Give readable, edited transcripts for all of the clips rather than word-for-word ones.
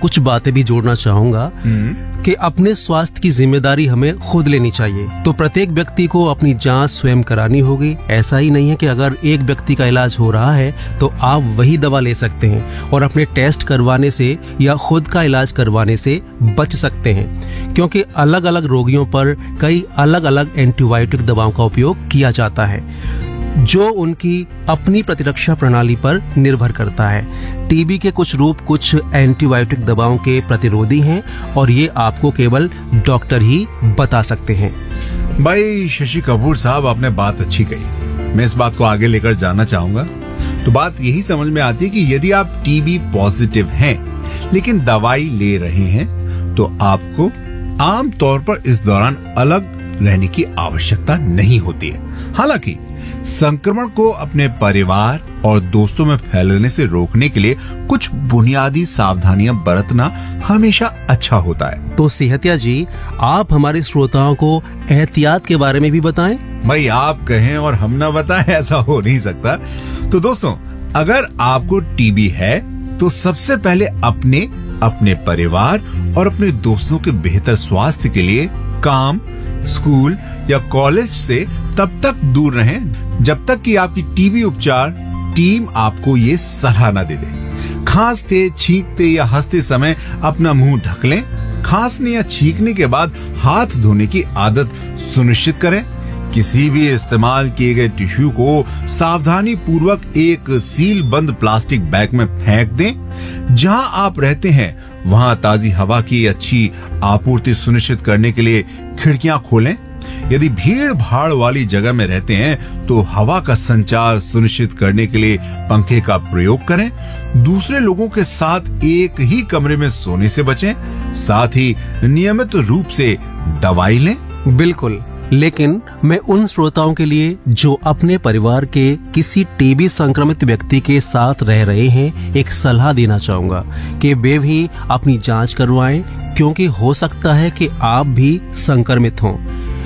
कुछ बातें भी जोड़ना चाहूंगा कि अपने स्वास्थ्य की जिम्मेदारी हमें खुद लेनी चाहिए। तो प्रत्येक व्यक्ति को अपनी जांच स्वयं करानी होगी। ऐसा ही नहीं है कि अगर एक व्यक्ति का इलाज हो रहा है तो आप वही दवा ले सकते हैं और अपने टेस्ट करवाने से या खुद का इलाज करवाने से बच सकते हैं, क्योंकि अलग अलग रोगियों पर कई अलग अलग एंटीबायोटिक दवाओं का उपयोग किया जाता है जो उनकी अपनी प्रतिरक्षा प्रणाली पर निर्भर करता है। टीबी के कुछ रूप कुछ एंटीबायोटिक दवाओं के प्रतिरोधी हैं और ये आपको केवल डॉक्टर ही बता सकते हैं। भाई शशि कपूर साहब, आपने बात अच्छी कही। मैं इस बात को आगे लेकर जाना चाहूंगा। तो बात यही समझ में आती है कि यदि आप टीबी पॉजिटिव हैं लेकिन दवाई ले रहे हैं तो आपको आम तौर पर इस दौरान अलग रहने की आवश्यकता नहीं होती है। हालांकि संक्रमण को अपने परिवार और दोस्तों में फैलने से रोकने के लिए कुछ बुनियादी सावधानियां बरतना हमेशा अच्छा होता है। तो सेहतिया जी, आप हमारे श्रोताओं को एहतियात के बारे में भी बताएं। भाई आप कहें और हम ना बताएं, ऐसा हो नहीं सकता। तो दोस्तों, अगर आपको टीबी है तो सबसे पहले अपने परिवार और अपने दोस्तों के बेहतर स्वास्थ्य के लिए काम, स्कूल या कॉलेज से तब तक दूर रहें जब तक कि आपकी टीबी उपचार टीम आपको ये सलाह न दे दे। खांसते, छींकते या हंसते समय अपना मुंह ढक लें। खांसने या छींकने के बाद हाथ धोने की आदत सुनिश्चित करें। किसी भी इस्तेमाल किए गए टिश्यू को सावधानी पूर्वक एक सील बंद प्लास्टिक बैग में फेंक दें। जहां आप रहते हैं वहां ताजी हवा की अच्छी आपूर्ति सुनिश्चित करने के लिए खिड़कियां खोलें। यदि भीड़ भाड़ वाली जगह में रहते हैं तो हवा का संचार सुनिश्चित करने के लिए पंखे का प्रयोग करें। दूसरे लोगों के साथ एक ही कमरे में सोने से बचें। साथ ही नियमित रूप से दवाई लें। बिल्कुल, लेकिन मैं उन श्रोताओं के लिए जो अपने परिवार के किसी टीबी संक्रमित व्यक्ति के साथ रह रहे हैं एक सलाह देना चाहूंगा कि वे भी अपनी जांच करवाएं, क्योंकि हो सकता है कि आप भी संक्रमित हों।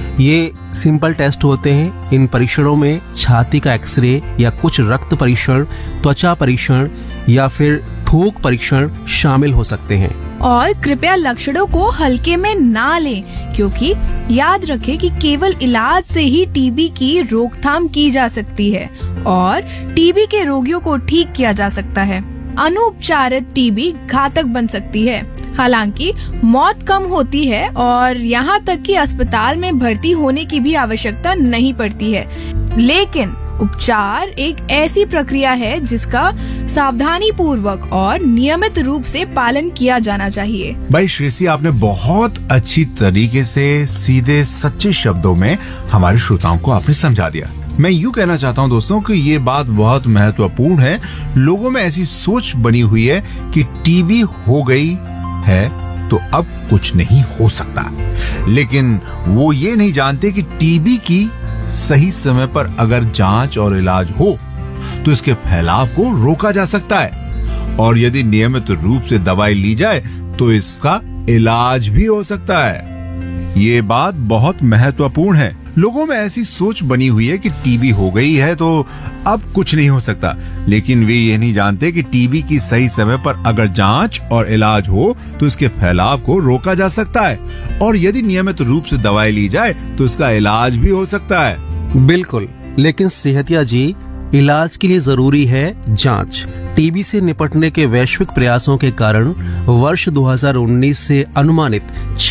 ये सिंपल टेस्ट होते हैं। इन परीक्षणों में छाती का एक्सरे या कुछ रक्त परीक्षण, त्वचा परीक्षण या फिर थूक परीक्षण शामिल हो सकते हैं। और कृपया लक्षणों को हल्के में ना लें, क्योंकि याद रखें कि केवल इलाज से ही टीबी की रोकथाम की जा सकती है और टीबी के रोगियों को ठीक किया जा सकता है। अनुपचारित टीबी घातक बन सकती है। हालांकि मौत कम होती है और यहाँ तक कि अस्पताल में भर्ती होने की भी आवश्यकता नहीं पड़ती है। लेकिन उपचार एक ऐसी प्रक्रिया है जिसका सावधानी पूर्वक और नियमित रूप से पालन किया जाना चाहिए। भाई श्रेयसी, आपने बहुत अच्छी तरीके से सीधे सच्चे शब्दों में हमारे श्रोताओं को आपने समझा दिया। मैं यूँ कहना चाहता हूँ दोस्तों कि ये बात बहुत महत्वपूर्ण है। लोगों में ऐसी सोच बनी हुई है कि टीबी हो गई है तो अब कुछ नहीं हो सकता, लेकिन वो ये नहीं जानते कि टीबी की सही समय पर अगर जांच और इलाज हो तो इसके फैलाव को रोका जा सकता है और यदि नियमित रूप से दवाई ली जाए तो इसका इलाज भी हो सकता है। ये बात बहुत महत्वपूर्ण है। लोगों में ऐसी सोच बनी हुई है कि टीबी हो गई है तो अब कुछ नहीं हो सकता, लेकिन वे ये नहीं जानते कि टीबी की सही समय पर अगर जांच और इलाज हो तो इसके फैलाव को रोका जा सकता है और यदि नियमित रूप से दवाई ली जाए तो इसका इलाज भी हो सकता है। बिल्कुल, लेकिन सेहतिया जी, इलाज के लिए जरूरी है जांच। टीबी से निपटने के वैश्विक प्रयासों के कारण वर्ष 2019 से अनुमानित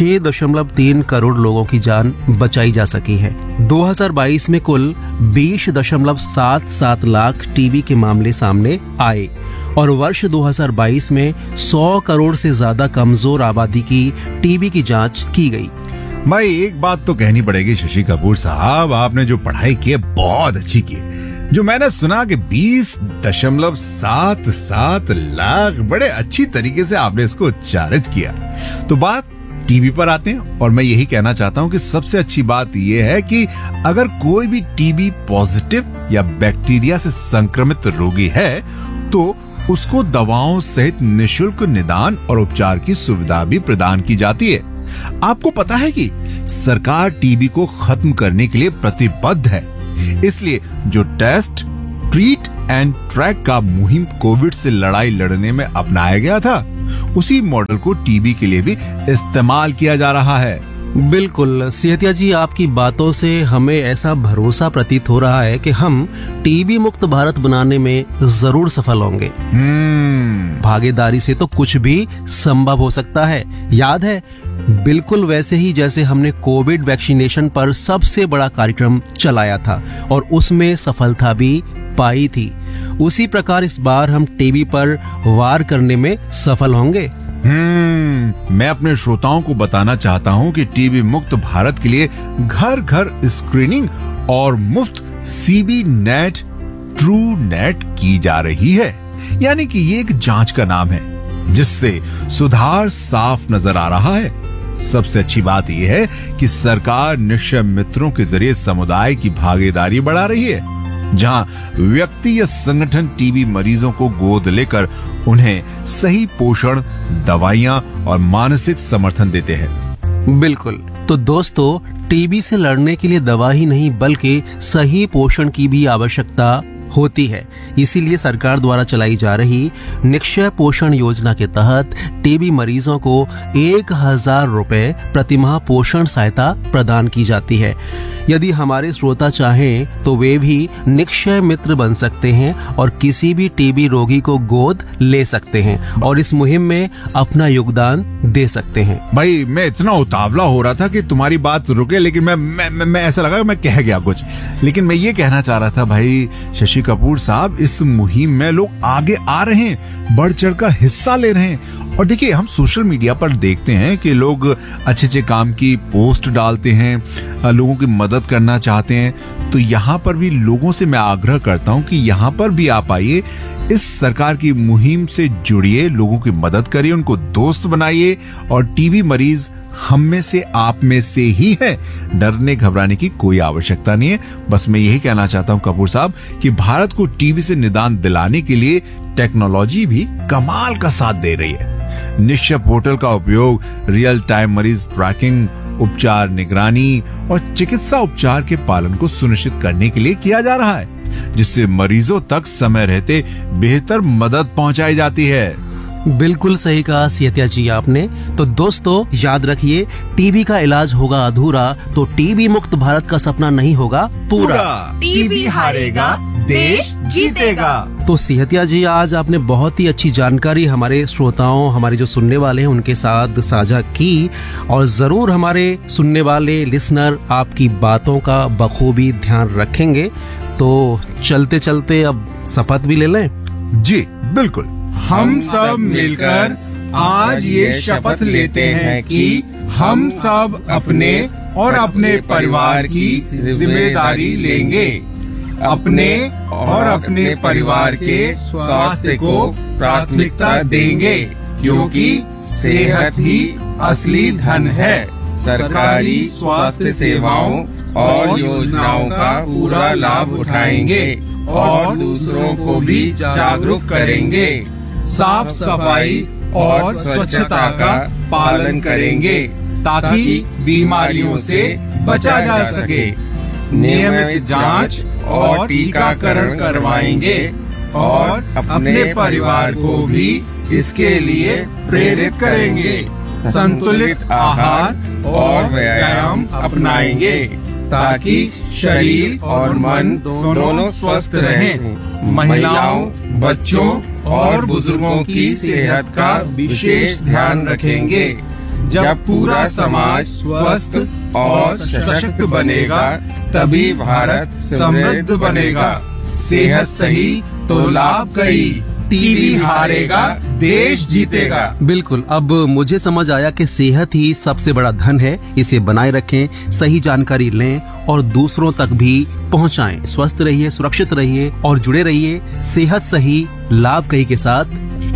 6.3 करोड़ लोगों की जान बचाई जा सकी है। 2022 में कुल 20.77 लाख टीबी के मामले सामने आए और वर्ष 2022 में 100 करोड़ से ज्यादा कमजोर आबादी की टीबी की जांच की गई। भाई एक बात तो कहनी पड़ेगी शशि कपूर साहब, आपने जो पढ़ाई की है बहुत अच्छी की है। जो मैंने सुना कि 20.77 लाख, बड़े अच्छी तरीके से आपने इसको उच्चारित किया। तो बात टीबी पर आते हैं और मैं यही कहना चाहता हूं कि सबसे अच्छी बात यह है कि अगर कोई भी टीबी पॉजिटिव या बैक्टीरिया से संक्रमित रोगी है तो उसको दवाओं सहित निशुल्क निदान और उपचार की सुविधा भी प्रदान की जाती है। आपको पता है कि सरकार टीबी को खत्म करने के लिए प्रतिबद्ध है, इसलिए जो टेस्ट, ट्रीट एंड ट्रैक का मुहिम कोविड से लड़ाई लड़ने में अपनाया गया था उसी मॉडल को टीबी के लिए भी इस्तेमाल किया जा रहा है। बिल्कुल सेहतिया जी, आपकी बातों से हमें ऐसा भरोसा प्रतीत हो रहा है कि हम टीबी मुक्त भारत बनाने में जरूर सफल होंगे। भागीदारी से तो कुछ भी संभव हो सकता है। याद है, बिल्कुल वैसे ही जैसे हमने कोविड वैक्सीनेशन पर सबसे बड़ा कार्यक्रम चलाया था और उसमें सफलता भी पाई थी, उसी प्रकार इस बार हम टीबी पर वार करने में सफल होंगे। मैं अपने श्रोताओं को बताना चाहता हूं कि टीबी मुक्त भारत के लिए घर घर स्क्रीनिंग और मुफ्त सीबी नेट ट्रू नेट की जा रही है। यानी कि ये एक जांच का नाम है जिससे सुधार साफ नजर आ रहा है। सबसे अच्छी बात यह है कि सरकार निश्चय मित्रों के जरिए समुदाय की भागीदारी बढ़ा रही है, जहां व्यक्ति या संगठन टीबी मरीजों को गोद लेकर उन्हें सही पोषण, दवाइयां और मानसिक समर्थन देते हैं। बिल्कुल। तो दोस्तों, टीबी से लड़ने के लिए दवा ही नहीं बल्कि सही पोषण की भी आवश्यकता होती है। इसीलिए सरकार द्वारा चलाई जा रही निक्षय पोषण योजना के तहत टीबी मरीजों को 1000 रुपए प्रतिमाह पोषण सहायता प्रदान की जाती है। यदि हमारे श्रोता चाहें तो वे भी निक्षय मित्र बन सकते हैं और किसी भी टीबी रोगी को गोद ले सकते हैं और इस मुहिम में अपना योगदान दे सकते हैं। भाई, मैं इतना उतावला हो रहा था कि तुम्हारी बात रुके, लेकिन मैं ऐसा लगा मैं कह गया कुछ। लेकिन मैं ये कहना चाह रहा था भाई शशि कपूर साहब, इस मुहिम में लोग आगे आ रहे हैं, बढ़ चढ़कर हिस्सा ले रहे हैं। और देखिए, हम सोशल मीडिया पर देखते हैं कि लोग अच्छे अच्छे काम की पोस्ट डालते हैं, लोगों की मदद करना चाहते हैं। तो यहाँ पर भी लोगों से मैं आग्रह करता हूँ कि यहाँ पर भी आप आइए, इस सरकार की मुहिम से जुड़िए, लोगों की मदद करिए, उनको दोस्त बनाइए। और टीबी मरीज हम में से, आप में से ही है, डरने घबराने की कोई आवश्यकता नहीं है। बस मैं यही कहना चाहता हूं कपूर साहब कि भारत को टीबी से निदान दिलाने के लिए टेक्नोलॉजी भी कमाल का साथ दे रही है। निश्चय पोर्टल का उपयोग रियल टाइम मरीज ट्रैकिंग, उपचार निगरानी और चिकित्सा उपचार के पालन को सुनिश्चित करने के लिए किया जा रहा है, जिससे मरीजों तक समय रहते बेहतर मदद पहुंचाई जाती है। बिल्कुल सही कहा सेहतिया जी आपने। तो दोस्तों, याद रखिए, टीबी का इलाज होगा अधूरा तो टीबी मुक्त भारत का सपना नहीं होगा पूरा। टीबी हारेगा, देश जीतेगा। तो सेहतिया जी, आज आपने बहुत ही अच्छी जानकारी हमारे श्रोताओं, हमारे जो सुनने वाले हैं उनके साथ साझा की और जरूर हमारे सुनने वाले लिसनर आपकी बातों का बखूबी ध्यान रखेंगे। तो चलते चलते अब शपथ भी ले लें। जी बिल्कुल, हम सब मिलकर आज ये शपथ लेते हैं कि हम सब अपने और अपने परिवार की जिम्मेदारी लेंगे, अपने और अपने परिवार के स्वास्थ्य को प्राथमिकता देंगे, क्योंकि सेहत ही असली धन है। सरकारी स्वास्थ्य सेवाओं और योजनाओं का पूरा लाभ उठाएंगे और दूसरों को भी जागरूक करेंगे। साफ सफाई और स्वच्छता का पालन करेंगे ताकि बीमारियों से बचा जा सके। नियमित जांच और टीकाकरण करवाएंगे और अपने परिवार को भी इसके लिए प्रेरित करेंगे। संतुलित आहार और व्यायाम अपनाएंगे ताकि शरीर और मन दोनों स्वस्थ रहें। महिलाओं, बच्चों और बुजुर्गों की सेहत का विशेष ध्यान रखेंगे। जब पूरा समाज स्वस्थ और सशक्त बनेगा, तभी भारत समृद्ध बनेगा। सेहत सही तो लाभ कई, टीबी हारेगा, देश जीतेगा। बिल्कुल, अब मुझे समझ आया कि सेहत ही सबसे बड़ा धन है। इसे बनाए रखें, सही जानकारी लें और दूसरों तक भी पहुंचाएं। स्वस्थ रहिए, सुरक्षित रहिए और जुड़े रहिए सेहत सही लाभ कई के साथ।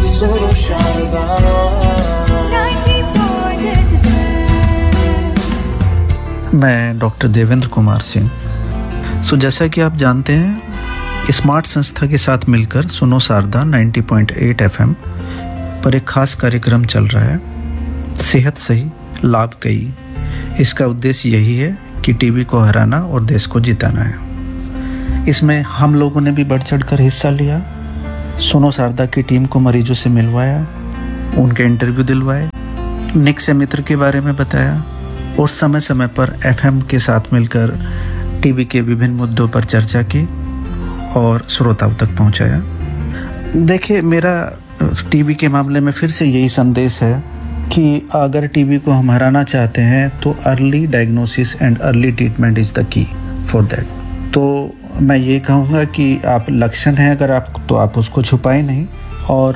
मैं डॉक्टर देवेंद्र कुमार सिंह। जैसा कि आप जानते हैं, स्मार्ट संस्था के साथ मिलकर सुनो शारदा 90.8 FM पर एक खास कार्यक्रम चल रहा है, सेहत सही लाभ कई। इसका उद्देश्य यही है कि टीबी को हराना और देश को जिताना है। इसमें हम लोगों ने भी बढ़ चढ़कर हिस्सा लिया। सुनो शारदा की टीम को मरीजों से मिलवाया, उनके इंटरव्यू दिलवाए, निक से मित्र के बारे में बताया और समय समय पर FM के साथ मिलकर टीबी के विभिन्न मुद्दों पर चर्चा की और श्रोताओं तक पहुंचाया। देखिए, मेरा टीबी के मामले में फिर से यही संदेश है कि अगर टीबी को हम हराना चाहते हैं तो early diagnosis and early treatment is the key for that. तो मैं ये कहूँगा कि आप लक्षण हैं अगर आप, तो आप उसको छुपाएं नहीं, और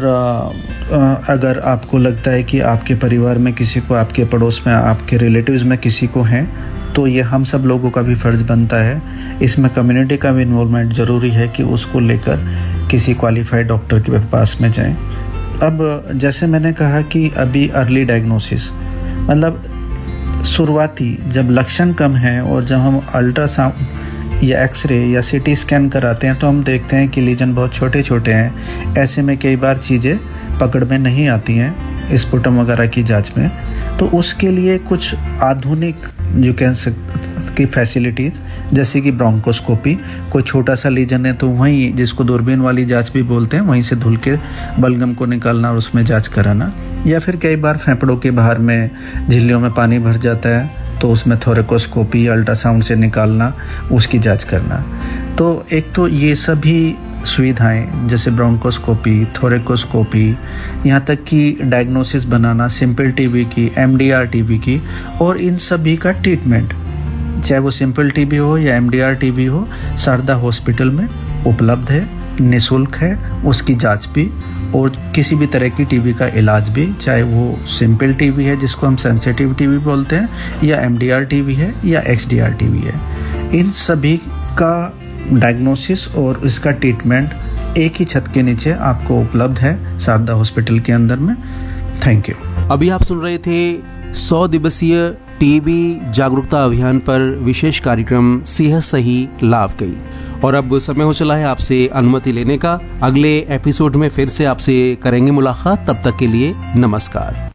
अगर आपको लगता है कि आपके परिवार में किसी को, आपके पड़ोस में, आपके रिलेटिव्स में किसी को है, तो ये हम सब लोगों का भी फ़र्ज़ बनता है, इसमें कम्युनिटी का भी इन्वॉल्वमेंट ज़रूरी है कि उसको लेकर किसी क्वालिफाइड डॉक्टर के पास में जाएं। अब जैसे मैंने कहा कि अभी अर्ली डायग्नोसिस मतलब शुरुआती, जब लक्षण कम है और जब हम अल्ट्रासाउंड या एक्सरे या सीटी स्कैन कराते हैं तो हम देखते हैं कि लीजन बहुत छोटे छोटे हैं। ऐसे में कई बार चीज़ें पकड़ में नहीं आती हैं स्पुटम वगैरह की जांच में, तो उसके लिए कुछ आधुनिक जो कह सकते की फैसिलिटीज़ जैसे कि ब्रोंकोस्कोपी, कोई छोटा सा लीजन है तो वहीं, जिसको दूरबीन वाली जांच भी बोलते हैं, वहीं से धुल के बलगम को निकालना और उसमें जांच कराना, या फिर कई बार फेफड़ों के बाहर में झिल्लियों में पानी भर जाता है तो उसमें थोरेकोस्कोपी, अल्ट्रासाउंड से निकालना, उसकी जांच करना। तो एक तो ये सभी सुविधाएं जैसे ब्रोंकोस्कोपी, थोरेकोस्कोपी, यहाँ तक कि डायग्नोसिस बनाना सिंपल टीबी की, MDR टीबी की, और इन सभी का ट्रीटमेंट चाहे वो सिंपल टीबी हो या MDR टीबी हो, शारदा हॉस्पिटल में उपलब्ध है, निःशुल्क है उसकी जांच भी, और किसी भी तरह की टीबी का इलाज भी, चाहे वो सिंपल टीबी है जिसको हम सेंसिटिव टीबी बोलते हैं, या MDR टीबी है या XDR टीबी है, इन सभी का डायग्नोसिस और इसका ट्रीटमेंट एक ही छत के नीचे आपको उपलब्ध है शारदा हॉस्पिटल के अंदर में। Thank you. अभी आप सुन रहे थे 100 दिवसीय टीबी जागरूकता अभियान पर विशेष कार्यक्रम सेहत सही लाभ गई, और अब समय हो चला है आपसे अनुमति लेने का। अगले एपिसोड में फिर से आपसे करेंगे मुलाकात, तब तक के लिए नमस्कार।